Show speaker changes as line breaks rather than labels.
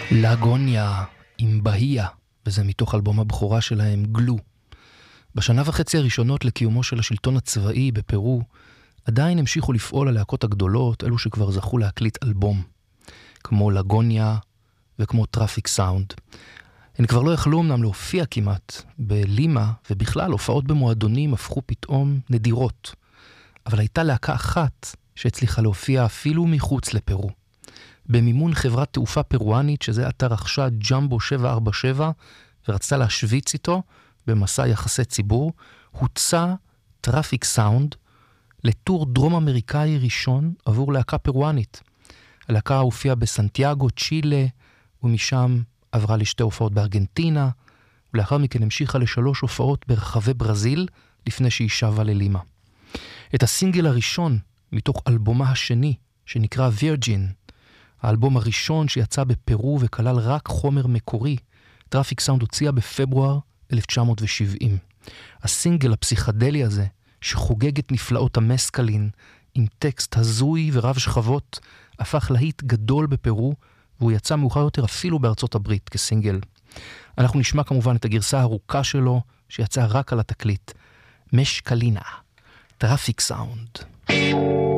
לגוניה עם בהיה, וזה מתוך אלבום הבכורה שלהם, גלו. בשנה וחצי הראשונות לקיומו של השלטון הצבאי בפרו, עדיין המשיכו לפעול הלהקות הגדולות, אלו שכבר זכו להקליט אלבום, כמו לגוניה וכמו טראפיק סאונד. הן כבר לא יכלו אמנם להופיע כמעט בלימה, ובכלל הופעות במועדונים הפכו פתאום נדירות. אבל הייתה להקה אחת שהצליחה להופיע אפילו מחוץ לפרו. במימון חברת תעופה פרואנית, שזה עתה רכשה ג'מבו 747, ורצתה להשוויץ איתו במסע יחסי ציבור, הוצא טראפיק סאונד לטור דרום אמריקאי ראשון עבור להקה פרואנית. הלהקה הופיעה בסנטיאגו, צ'ילה, ומשם עברה לשתי הופעות בארגנטינה, ולאחר מכן המשיכה ל3 הופעות ברחבי ברזיל, לפני שהיא שבה ללימה. את הסינגל הראשון מתוך אלבומה השני, שנקרא וירג'ין, האלבום הראשון שיצא בפרו וכלל רק חומר מקורי, טראפיק סאונד הוציאה בפברואר 1970. הסינגל הפסיכדלי הזה, שחוגג את נפלאות המסקלין, עם טקסט הזוי ורב שכבות, הפך להיט גדול בפרו, והוא יצא מאוחר יותר אפילו בארצות הברית כסינגל. אנחנו נשמע כמובן את הגרסה הארוכה שלו, שיצאה רק על התקליט. משקלינה, טראפיק סאונד.